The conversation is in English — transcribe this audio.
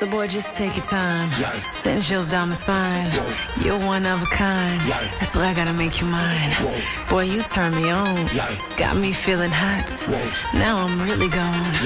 So boy, just take your time. Send chills down my spine. You're one of a kind. That's why I gotta make you mine. Boy, you turn me on. Got me feeling hot. Now I'm really gone.